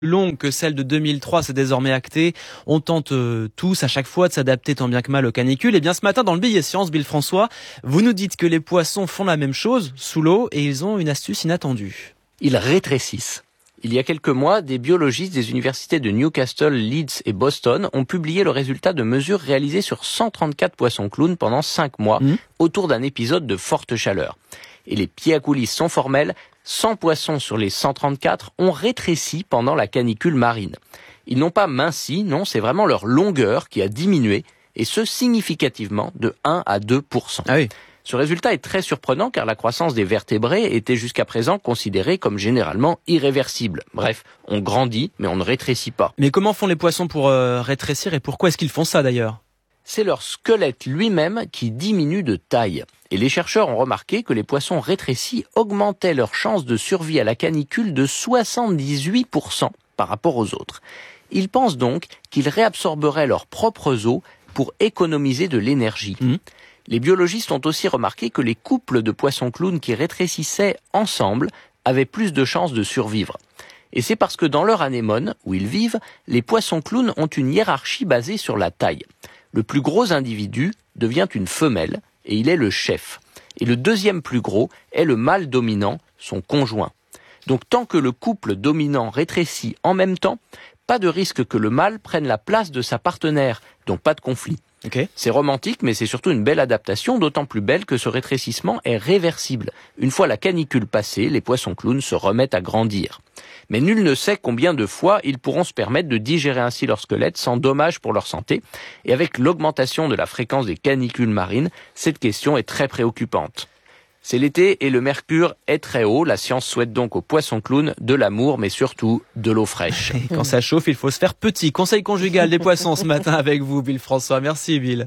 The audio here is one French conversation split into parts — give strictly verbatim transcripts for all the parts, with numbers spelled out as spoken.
longue que celle de deux mille trois, c'est désormais acté. On tente euh, tous à chaque fois de s'adapter tant bien que mal aux canicules. Et bien ce matin dans le billet science, Bill François, vous nous dites que les poissons font la même chose sous l'eau et ils ont une astuce inattendue. Ils rétrécissent. Il y a quelques mois, des biologistes des universités de Newcastle, Leeds et Boston ont publié le résultat de mesures réalisées sur cent trente-quatre poissons clowns pendant cinq mois mmh. autour d'un épisode de forte chaleur. Et les pieds à coulisses sont formels, cent poissons sur les cent trente-quatre ont rétréci pendant la canicule marine. Ils n'ont pas minci, non, c'est vraiment leur longueur qui a diminué, et ce significativement de un à deux pour cent. Ah oui. Ce résultat est très surprenant car la croissance des vertébrés était jusqu'à présent considérée comme généralement irréversible. Bref, on grandit, mais on ne rétrécit pas. Mais comment font les poissons pour euh, rétrécir et pourquoi est-ce qu'ils font ça d'ailleurs ? C'est leur squelette lui-même qui diminue de taille. Et les chercheurs ont remarqué que les poissons rétrécis augmentaient leur chance de survie à la canicule de soixante-dix-huit pour cent par rapport aux autres. Ils pensent donc qu'ils réabsorberaient leurs propres os pour économiser de l'énergie. Mmh. Les biologistes ont aussi remarqué que les couples de poissons clowns qui rétrécissaient ensemble avaient plus de chances de survivre. Et c'est parce que dans leur anémone, où ils vivent, les poissons clowns ont une hiérarchie basée sur la taille. Le plus gros individu devient une femelle, et il est le chef. Et le deuxième plus gros est le mâle dominant, son conjoint. Donc tant que le couple dominant rétrécit en même temps, pas de risque que le mâle prenne la place de sa partenaire, donc pas de conflit. Okay. C'est romantique, mais c'est surtout une belle adaptation, d'autant plus belle que ce rétrécissement est réversible. Une fois la canicule passée, les poissons clowns se remettent à grandir. Mais nul ne sait combien de fois ils pourront se permettre de digérer ainsi leur squelette sans dommage pour leur santé. Et avec l'augmentation de la fréquence des canicules marines, cette question est très préoccupante. C'est l'été et le mercure est très haut. La science souhaite donc aux poissons clowns de l'amour, mais surtout de l'eau fraîche. Et quand ça chauffe, il faut se faire petit. Conseil conjugal des poissons ce matin avec vous, Bill François. Merci, Bill.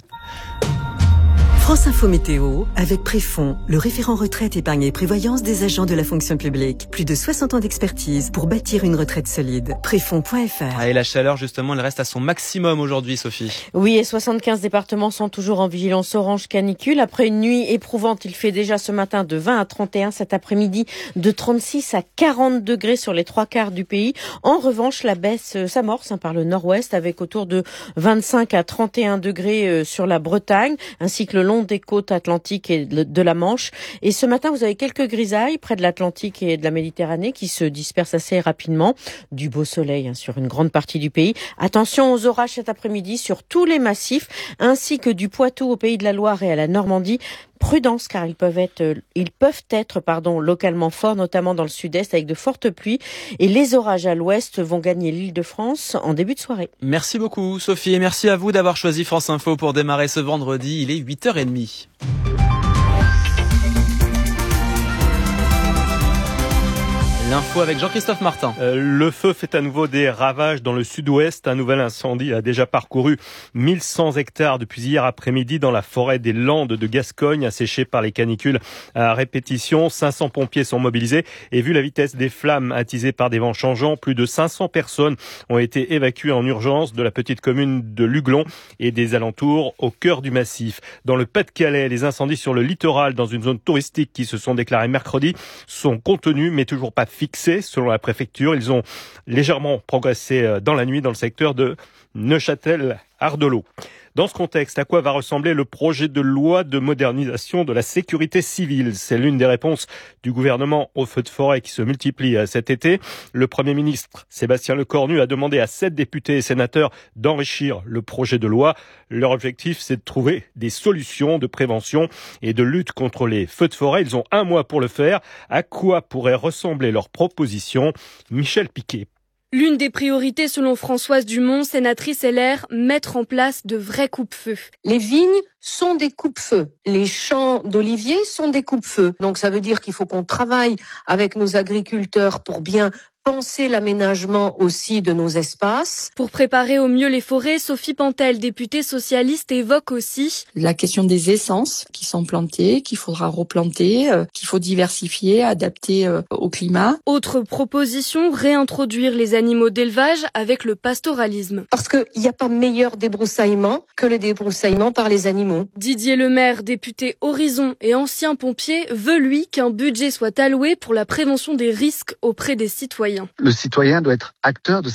France Info Météo, avec Préfond, le référent retraite, épargne et prévoyance des agents de la fonction publique. Plus de soixante ans d'expertise pour bâtir une retraite solide. Préfond point f r. Ah, et la chaleur, justement, elle reste à son maximum aujourd'hui, Sophie. Oui, et soixante-quinze départements sont toujours en vigilance orange canicule. Après une nuit éprouvante, il fait déjà ce matin de vingt à trente et un, cet après-midi de trente-six à quarante degrés sur les trois quarts du pays. En revanche, la baisse s'amorce hein, par le nord-ouest avec autour de vingt-cinq à trente et un degrés euh, sur la Bretagne, ainsi que le long des côtes atlantiques et de la Manche. Et ce matin, vous avez quelques grisailles près de l'Atlantique et de la Méditerranée qui se dispersent assez rapidement. Du beau soleil hein, sur une grande partie du pays. Attention aux orages cet après-midi sur tous les massifs, ainsi que du Poitou au Pays de la Loire et à la Normandie. Prudence car ils peuvent être, ils peuvent être pardon, localement forts, notamment dans le sud-est avec de fortes pluies. Et les orages à l'ouest vont gagner l'Île-de-France en début de soirée. Merci beaucoup Sophie et merci à vous d'avoir choisi France Info pour démarrer ce vendredi. Il est huit heures trente. L'info avec Jean-Christophe Martin. Euh, le feu fait à nouveau des ravages dans le sud-ouest. Un nouvel incendie a déjà parcouru mille cent hectares depuis hier après-midi dans la forêt des Landes de Gascogne, asséchée par les canicules à répétition. cinq cents pompiers sont mobilisés et vu la vitesse des flammes attisées par des vents changeants, plus de cinq cents personnes ont été évacuées en urgence de la petite commune de Luglon et des alentours au cœur du massif. Dans le Pas-de-Calais, les incendies sur le littoral dans une zone touristique qui se sont déclarés mercredi sont contenus mais toujours pas fixés selon la préfecture. Ils ont légèrement progressé dans la nuit dans le secteur de Neuchâtel-Ardelot. Dans ce contexte, à quoi va ressembler le projet de loi de modernisation de la sécurité civile ? C'est l'une des réponses du gouvernement aux feux de forêt qui se multiplient cet été. Le Premier ministre Sébastien Lecornu a demandé à sept députés et sénateurs d'enrichir le projet de loi. Leur objectif, c'est de trouver des solutions de prévention et de lutte contre les feux de forêt. Ils ont un mois pour le faire. À quoi pourrait ressembler leur proposition ? Michel Piquet. L'une des priorités selon Françoise Dumont, sénatrice L R, mettre en place de vrais coupe-feux. Les vignes sont des coupe-feux. Les champs d'oliviers sont des coupe-feux. Donc ça veut dire qu'il faut qu'on travaille avec nos agriculteurs pour bien penser l'aménagement aussi de nos espaces. Pour préparer au mieux les forêts, Sophie Pantel, députée socialiste, évoque aussi la question des essences qui sont plantées, qu'il faudra replanter, euh, qu'il faut diversifier, adapter euh, au climat. Autre proposition, réintroduire les animaux d'élevage avec le pastoralisme. Parce qu'il n'y a pas meilleur débroussaillement que le débroussaillement par les animaux. Didier Lemaire, député Horizon et ancien pompier, veut lui qu'un budget soit alloué pour la prévention des risques auprès des citoyens. citoyen. Le citoyen doit être acteur de